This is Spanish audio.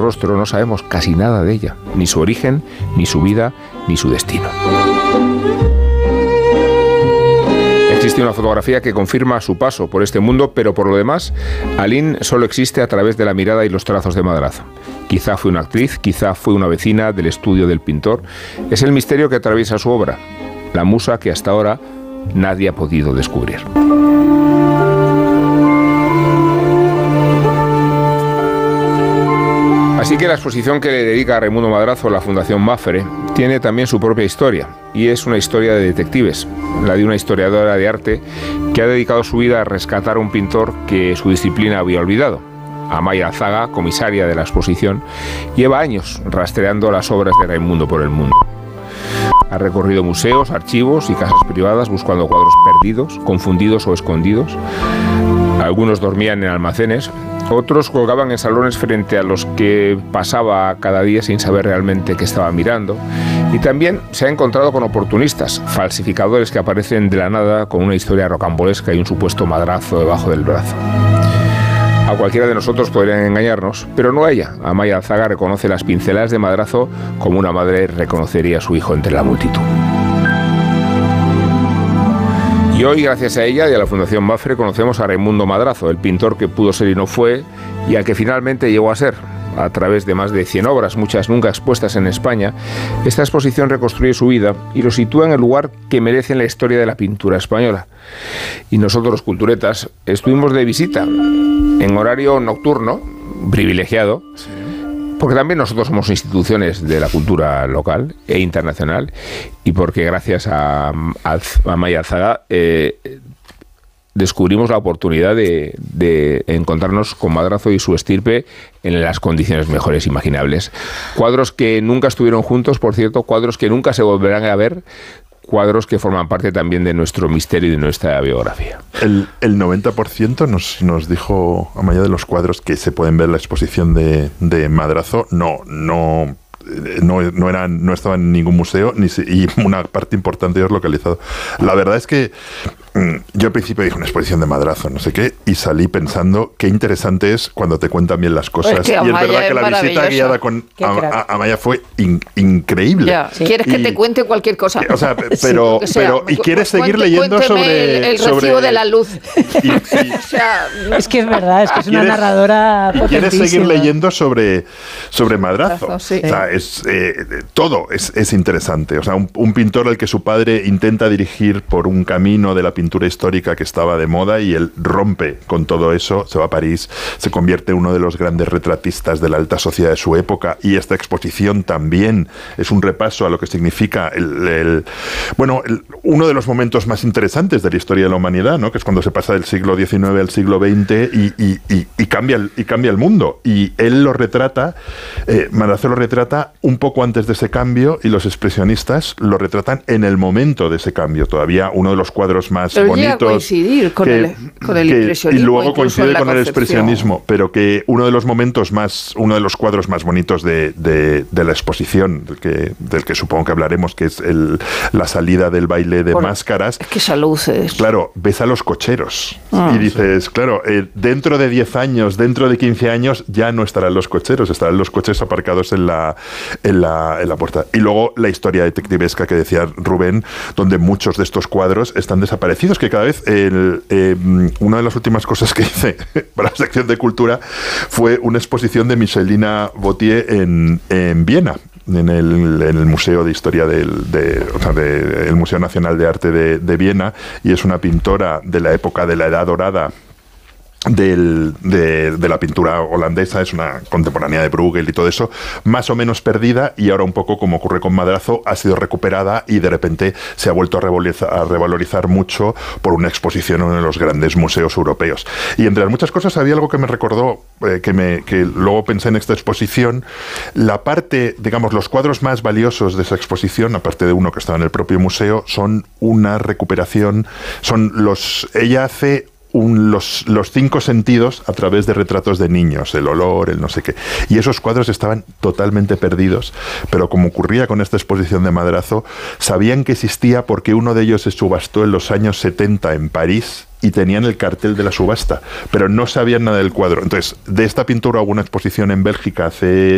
rostro no sabemos casi nada de ella, ni su origen, ni su vida, ni su destino. Existe una fotografía que confirma su paso por este mundo, pero por lo demás, Aline solo existe a través de la mirada y los trazos de Madrazo. Quizá fue una actriz, quizá fue una vecina del estudio del pintor. Es el misterio que atraviesa su obra, la musa que hasta ahora nadie ha podido descubrir. Así que la exposición que le dedica a Raimundo Madrazo la Fundación Mapfre tiene también su propia historia, y es una historia de detectives, la de una historiadora de arte que ha dedicado su vida a rescatar a un pintor que su disciplina había olvidado. Amaia Alzaga, comisaria de la exposición, lleva años rastreando las obras de Raimundo por el mundo. Ha recorrido museos, archivos y casas privadas buscando cuadros perdidos, confundidos o escondidos. Algunos dormían en almacenes, otros colgaban en salones frente a los que pasaba cada día sin saber realmente qué estaba mirando. Y también se ha encontrado con oportunistas, falsificadores que aparecen de la nada con una historia rocambolesca y un supuesto madrazo debajo del brazo. A cualquiera de nosotros podrían engañarnos, pero no a ella. Amaia Alzaga reconoce las pinceladas de Madrazo como una madre reconocería a su hijo entre la multitud. Y hoy, gracias a ella y a la Fundación Mapfre, conocemos a Raimundo Madrazo, el pintor que pudo ser y no fue, y al que finalmente llegó a ser. A través de más de 100 obras, muchas nunca expuestas en España, esta exposición reconstruye su vida y lo sitúa en el lugar que merece en la historia de la pintura española. Y nosotros, los culturetas, estuvimos de visita en horario nocturno, privilegiado, porque también nosotros somos instituciones de la cultura local e internacional, y porque gracias a Amaia Alzaga descubrimos la oportunidad de encontrarnos con Madrazo y su estirpe en las condiciones mejores imaginables. Cuadros que nunca estuvieron juntos, por cierto, cuadros que nunca se volverán a ver, cuadros que forman parte también de nuestro misterio y de nuestra biografía. El 90% nos dijo Amaia de los cuadros que se pueden ver en la exposición de Madrazo, no estaban en ningún museo y una parte importante es localizado. La verdad es que yo al principio dije una exposición de Madrazo, no sé qué, y salí pensando qué interesante es cuando te cuentan bien las cosas. Pues y es verdad que la visita guiada con Amaia fue increíble. Ya. ¿Quieres que te cuente cualquier cosa? O sea, pero y quieres seguir leyendo sobre el recibo de la luz. O sea, es que es verdad, es que es una narradora potentísima. Quieres seguir leyendo sobre Madrazo. Sí. O sea, todo es interesante. O sea, un pintor al que su padre intenta dirigir por un camino de la pintura histórica que estaba de moda, y él rompe con todo eso, se va a París, se convierte en uno de los grandes retratistas de la alta sociedad de su época, y esta exposición también es un repaso a lo que significa uno de los momentos más interesantes de la historia de la humanidad, ¿no? Que es cuando se pasa del siglo XIX al siglo XX y cambia el mundo. Y él lo retrata, Madrazo lo retrata un poco antes de ese cambio, y los expresionistas lo retratan en el momento de ese cambio. Todavía uno de los cuadros más pero bonitos. Llega a coincidir con el impresionismo. Y luego coincide con el expresionismo, pero que uno de los cuadros más bonitos de la exposición, del que supongo que hablaremos, que es la salida del baile de máscaras. Es que esa luz es... Claro, ves a los cocheros y dices, claro, dentro de 10 años, dentro de 15 años, ya no estarán los cocheros, estarán los coches aparcados en la puerta. Y luego la historia detectivesca que decía Rubén, donde muchos de estos cuadros están desaparecidos, que cada vez una de las últimas cosas que hice para la sección de cultura fue una exposición de Michelina Botier en Viena, en el Museo de Historia el Museo Nacional de Arte de Viena, y es una pintora de la época de la Edad Dorada de la pintura holandesa, es una contemporánea de Bruegel y todo eso, más o menos perdida, y ahora un poco como ocurre con Madrazo, ha sido recuperada y de repente se ha vuelto a revalorizar mucho por una exposición en uno de los grandes museos europeos. Y entre las muchas cosas había algo que me recordó, que luego pensé en esta exposición, la parte, digamos, los cuadros más valiosos de esa exposición, aparte de uno que estaba en el propio museo, son una recuperación, ella hace los 5 sentidos a través de retratos de niños, el olor, el no sé qué. Y esos cuadros estaban totalmente perdidos, pero como ocurría con esta exposición de Madrazo, sabían que existía porque uno de ellos se subastó en los años 70 en París y tenían el cartel de la subasta, pero no sabían nada del cuadro. Entonces, de esta pintura hubo una exposición en Bélgica hace